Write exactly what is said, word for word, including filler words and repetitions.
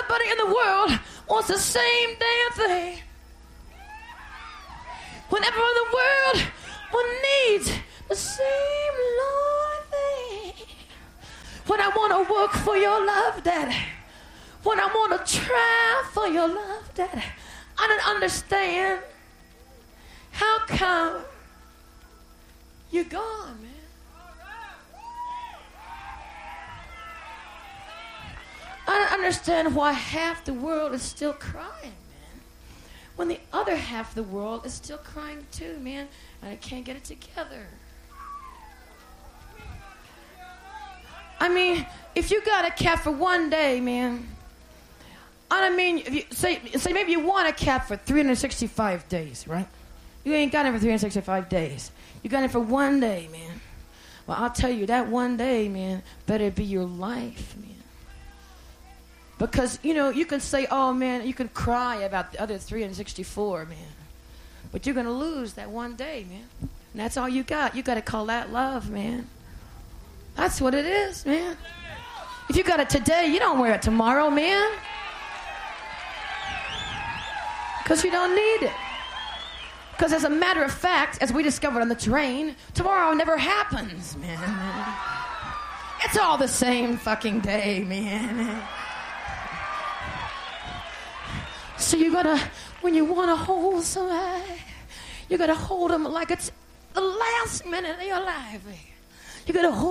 everybody in the world wants the same damn thing. When everyone in the world will needs the same Lord thing. When I want to work for your love, Daddy. When I want to try for your love, Daddy. I don't understand. How come you're gone, man? I don't understand why half the world is still crying, man. When the other half of the world is still crying too, man. And I can't get it together. I mean, if you got a cat for one day, man. I mean, if you, say, say maybe you want a cat for three hundred sixty-five days, right? You ain't got it for three hundred sixty-five days. You got it for one day, man. Well, I'll tell you, that one day, man, better be your life, man. Because, you know, you can say, oh, man, you can cry about the other three hundred sixty-four, man. But you're going to lose that one day, man. And that's all you got. You got to call that love, man. That's what it is, man. If you got it today, you don't wear it tomorrow, man. Because you don't need it. Because as a matter of fact, as we discovered on the train, tomorrow never happens, man. It's all the same fucking day, man. So you gotta, when you want to hold somebody, you gotta hold them like it's the last minute of your life. You gotta hold